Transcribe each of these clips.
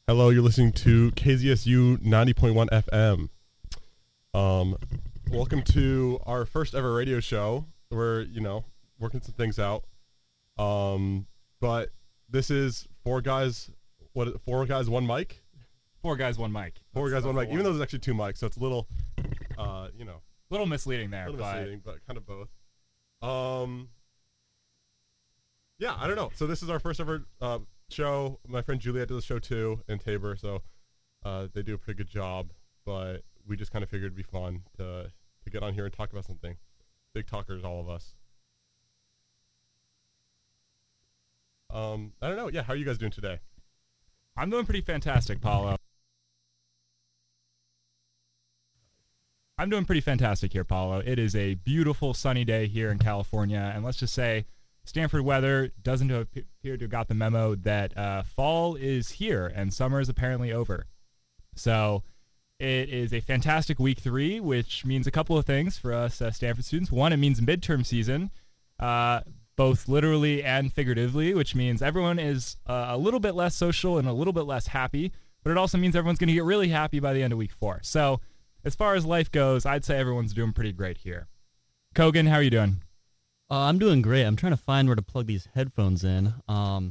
Hello, you're listening to KZSU 90.1 FM. Welcome to our first ever radio show. We're, working some things out. But this is four guys, one mic? Four guys, one mic. Four guys, one mic. Even though there's actually two mics, so it's a little, little misleading there. But kind of both. Yeah, I don't know. So this is our first ever show. My friend Juliet does the show too in Tabor, so they do a pretty good job. But we just kind of figured it'd be fun to get on here and talk about something. Big talkers, all of us. I don't know. Yeah, how are you guys doing today? I'm doing pretty fantastic, Paulo. I'm doing pretty fantastic here, Paulo. It is a beautiful sunny day here in California, and let's just say Stanford weather doesn't appear to have got the memo that fall is here and summer is apparently over. So it is a fantastic week 3, which means a couple of things for us Stanford students. One, it means midterm season, both literally and figuratively, which means everyone is a little bit less social and a little bit less happy, but it also means everyone's going to get really happy by the end of week 4. So as far as life goes, I'd say everyone's doing pretty great here. Kogan, how are you doing? I'm doing great. I'm trying to find where to plug these headphones in. Ours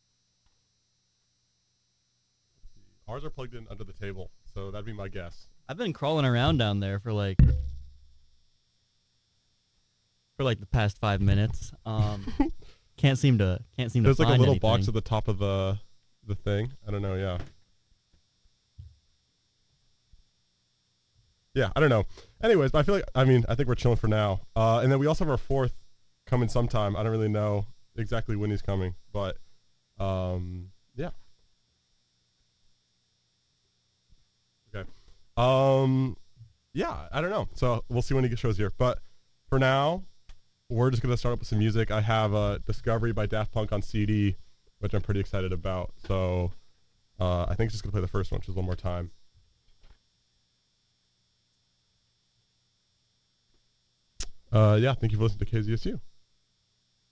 are plugged in under the table, so that'd be my guess. I've been crawling around down there for like the past 5 minutes. Can't seem to There's like a find little anything. box at the top of the thing. I don't know. Yeah. Yeah, I don't know. Anyways, but I think we're chilling for now. And then we also have our fourth coming sometime. I don't really know exactly when he's coming, but yeah. Okay. Yeah, I don't know. So we'll see when he shows here. But for now, we're just gonna start up with some music. I have Discovery by Daft Punk on CD, which I'm pretty excited about. So I think just gonna play the first one, just one more time. Yeah, thank you for listening to KZSU.